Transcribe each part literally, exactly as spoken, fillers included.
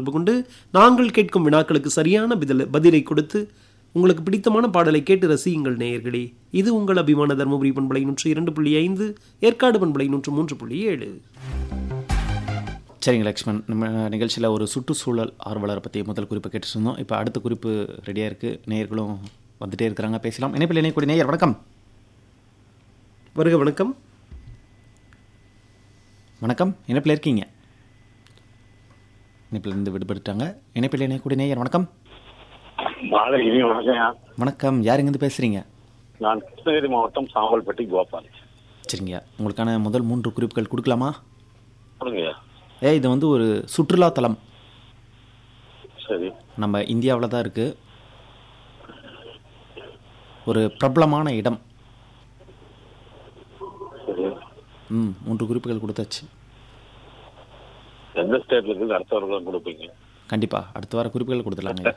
தொடர்பு கொண்டு நாங்கள் கேட்கும் வினாக்களுக்கு சரியான பதில பதிலை கொடுத்து உங்களுக்கு பிடித்தமான பாடலை கேட்டு ரசியுங்கள் நேயர்களே. இது உங்கள் அபிமான தர்மபுரி பண்பலை நூற்று இரண்டு புள்ளி ஐந்து, ஏற்காடு பண்பலை நூற்று மூன்று புள்ளி ஏழு. சரிங்க லக்ஷ்மண், நம்ம நிகழ்ச்சியில் ஒரு சுற்றுச்சூழல் ஆர்வலரை பற்றி முதல் குறிப்பு கேட்டு இருந்தோம். இப்போ அடுத்த குறிப்பு ரெடியாக இருக்குது. நேயர்களும் வந்துட்டே இருக்கிறாங்க, பேசலாம். இணைப்பில் இணையக்கூடிய நேயர் வணக்கம். வருக வணக்கம். வணக்கம், இணைப்பில் இருக்கீங்க. இணைப்பில் இருந்து விடுபட்டுட்டாங்க. இணைப்பில் இணையக்கூடிய நேயர் வணக்கம். வணக்கம், யார் இங்கிருந்து பேசுகிறீங்க? நான் கிருஷ்ணகிரி மாவட்டம் சாம்பல்பட்டி கோபால். சரிங்க, உங்களுக்கான முதல் மூன்று குறிப்புகள் கொடுக்கலாமா? சொல்லுங்க. ஏ இது வந்து ஒரு சுற்றுலா தலம். சரி. நம்ம இந்தியாவில் தான் இருக்குது. ஒரு பிரபலமான இடம். சரி. ம் மூன்று குறிப்புகள் கொடுத்தாச்சு. எந்த ஸ்டேட்ல இருக்கு? அடுத்த வாரம் கொடுப்பீங்க கண்டிப்பாக, அடுத்த வார குறிப்புகள் கொடுத்துடலாங்க.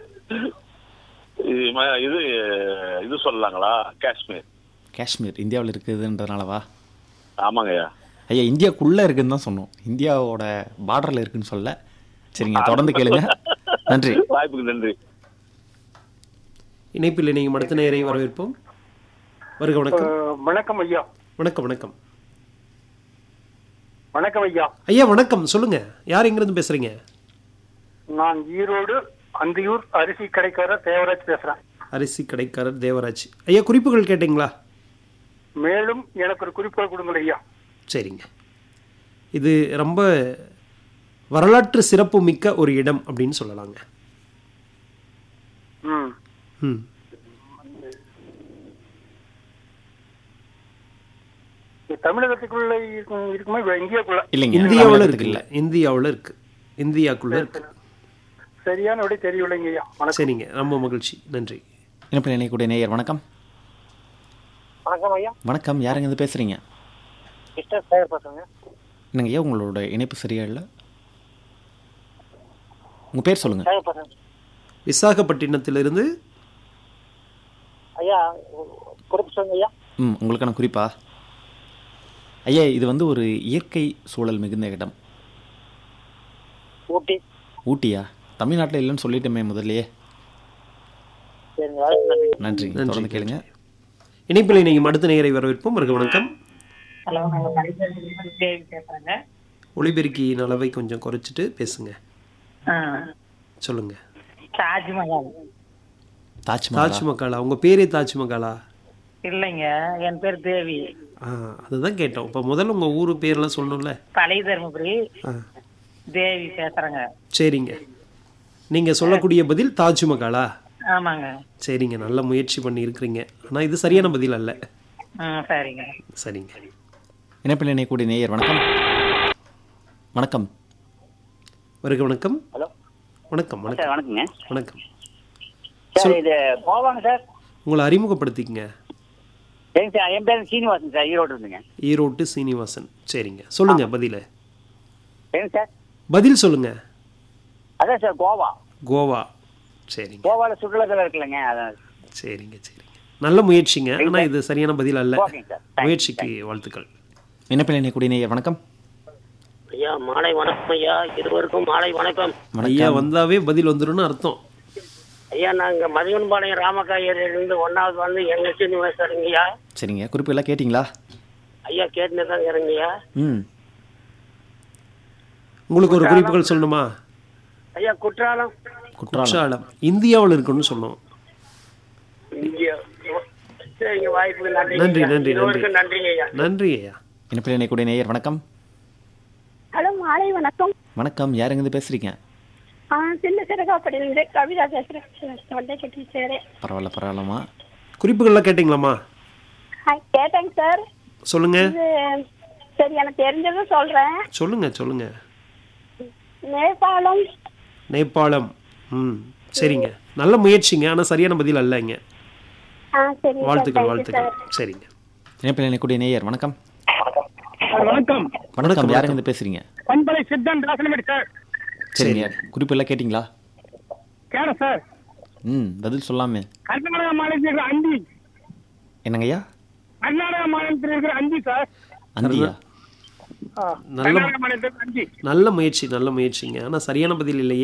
இது ம- இது இது சொல்லலாங்களா? காஷ்மீர். காஷ்மீர் இந்தியாவில் இருக்குதுன்றதுனாலவா? ஆமாங்கய்யா. ஐயா, இந்தியாவுக்குள்ளே இருக்குதுன்னு தான் சொன்னோம், இந்தியாவோட பார்டரில் இருக்குன்னு சொல்ல. சரிங்க, தொடர்ந்து கேளுங்க. நன்றி. வாய்ப்புக்கு நன்றி. இணைப்பில் இணையும் அடுத்த நேயரை வரவேற்போம். வருக வணக்கம். வணக்கம் ஐயா. வணக்கம் வணக்கம் வணக்கம் ஐயா. ஐயா வணக்கம், சொல்லுங்க. யார் எங்கிருந்து பேசுறீங்க? நான் ஈரோடு அந்தியூர் அரிசி கடைக்காரர் தேவராஜ் பேசுறேன். அரிசி கடைக்காரர் தேவராஜ். ஐயா, குறிப்புகள் கேட்டீங்களா? மேலும் எனக்கு ஒரு குறிப்புகள் கொடுங்கள் ஐயா. சரிங்க. இது ரொம்ப வரலாற்று சிறப்பு மிக்க ஒரு இடம் அப்படின்னு சொல்லலாங்க. ம் ம் இது தமிழகத்துக்குள்ள இருக்கும் இருக்குமா இல்ல இந்தியாக்குள்ள? இல்லைங்க, இந்தியாவில் இருக்கு. இல்ல, இந்தியாவில் இருக்கு, இந்தியாக்குள்ள இருக்கு. சரியான விட தெரியவில்லைங்க ஐயா. வணக்கம். சரிங்க, ரொம்ப மகிழ்ச்சி, நன்றி. இணைப்பில் இணையக்கூடிய நேயர் வணக்கம். வணக்கம் ஐயா. வணக்கம், யார் எங்கிருந்து பேசுகிறீங்க? மிஸ்டர் சேகர் பேசுறேங்க. என்னங்க ஐயா, உங்களோட இணைப்பு சரியா இல்லை. உங்கள் பேர் சொல்லுங்கள். சேகர் பேசுறேன் விசாகப்பட்டினத்திலிருந்து. ஐயா. குறிப்பு சொல்லுங்க ஐயா. ம் உங்களுக்கான குறிப்பா? ஐயா, இது வந்து ஒரு இயற்கை சூழல் மிகுந்த இடம். ஊட்டி. ஊட்டியா? தமிழ்நாட்டில் இல்லைன்னு சொல்லிட்டோமே முதல்லயே. சரிங்க, நன்றி. நன்றி. தொடர்ந்து கேளுங்க. இணைப்பில் இணையும் அடுத்த நேயரை வரவேற்போம். வருக வணக்கம். ஹலோ, நாங்கள் தேவி பேசுகிறேங்க. ஒளிபெருக்கியின் அளவை கொஞ்சம் குறைச்சிட்டு பேசுங்க. ஆ, சொல்லுங்க. தாஜ்மஹால். தாஜ்மஹால். தாஜ்மஹாலா? உங்க பேரே தாஜ்மஹாலா? இல்லைங்க, என் பேர் தேவி. ஆ, அதுதான் கேட்டோம். இப்போ முதல்ல உங்க ஊரு பேர்லாம் சொல்லணும்ல. பழைய தருமபுரி ஆ, தேவி பேசுறேங்க. சரிங்க. நீங்க சொல்லக்கூடிய பதில் தாஜ்மஹாலா? ஆமாங்க. சரிங்க, நல்ல முயற்சி பண்ணி இருக்கிறீங்க. ஆனா இது சரியான பதில் அல்ல. ம் சரிங்க. சரிங்க. இணைப்பில் இணையக்கூடிய நேயர் வணக்கம். வணக்கம். வருக வணக்கம். ஹலோ. வணக்கம் சார் வணக்கம் வணக்கங்க. வணக்கம். சார் இது கோவாங்க சார். உங்களை அறிமுகப்படுத்திக்கங்க. சரிங்க சார், என் பேர் சீனிவாசன் சார், ஈரோடு இருந்துங்க. ஈரோட்டு சீனிவாசன். சரிங்க, சொல்லுங்க பதில. சரிங்க சார். பதில் சொல்லுங்க. அதான் சார் கோவா. கோவா. சரிங்க கோவாவில் சுற்றுலாத்தலம் இருக்குல்லங்க, அதான். சரிங்க சரிங்க, நல்ல முயற்சிங்க. ஆனா இது சரியான பதில் அல்ல. ஓகேங்க சார். தேங்க்ஸ். முயற்சிக்கு வாழ்த்துக்கள். இணைப்பில் இணையக்கூடிய நேயர் வணக்கம். ஐயா மாலை வணக்கம் ஐயா, இருவருக்கும் மாலை வணக்கம். ஐயா வணக்கம். வந்தாவே பதில் வந்துருன்னு அர்த்தம். ஐயா நாங்க மதிவன்பாளையம் ராமக்கா ஏரியிலிருந்து ஒன்னாவது வந்து எங்க சீனிவாசன் ஐயா. சரிங்க, குறிப்பு எல்லாம் கேட்டிங்களா? ஐயா கேட்டுன்னு தான் இறங்கய்யா. ம் உங்களுக்கு ஒரு குறிப்புகள் சொல்லணுமா? ஐயா குற்றாலம். குற்றாலம். குற்றாலம் இந்தியாவில் இருக்குன்னு சொன்னோம். இந்தியா. சரிங்க, வாய்ப்புக்கு நன்றி. நன்றி ஐயா. நன்றி நன்றி இருவருக்கும் நன்றிங்க ஐயா. நன்றி ஐயா. இணைப்பில் இணையக்கூடிய நேயர் வணக்கம். ஹலோ, மாலை வணக்கம். வணக்கம், யார் எங்கிருந்து பேசுறீங்க? ஆ, சின்ன சிறகாப்பட்டியிலிருந்து கவிதா பேசுறேன். தொண்டை கட்டி சேரே. பரவாயில்ல பரவாயில்லம்மா. குறிப்புகள்லாம் கேட்டீங்களாம்மா? ஹாய், கேட்டேங்க சார். சொல்லுங்க. இது சரி, எனக்கு தெரிஞ்சதும் சொல்றேன். சொல்லுங்க சொல்லுங்க. நேபாளம். நேபாளம். ம் சரிங்க, நல்ல முயற்சிங்க. ஆனா சரியான பதில் அல்லங்க. ஆ சரி. வாழ்த்துக்கள் வாழ்த்துக்கள். சரிங்க. இணைப்பில் இணையக்கூடிய நேயர் வணக்கம். வணக்கம். வணக்கம், யார் எங்கிருந்து பேசுறீங்க? பண்பலை சித்தன் ராசனமேடு சார். சரிங்க, குறிப்பு எல்லாம் கேட்டிங்களா? கேட சார். ம் பதில் சொல்லாமே. கர்நாடகா மாநிலத்தில் இருக்கிற அந்தி. என்னங்கய்யா? கர்நாடகா மாநிலத்தில் இருக்கிற அந்தி சார். அந்தியா? நல்ல கர்நாடகா மாநிலத்தில் அந்தி. நல்ல முயற்சி நல்ல முயற்சிங்க. ஆனா சரியான பதில் இல்லையே.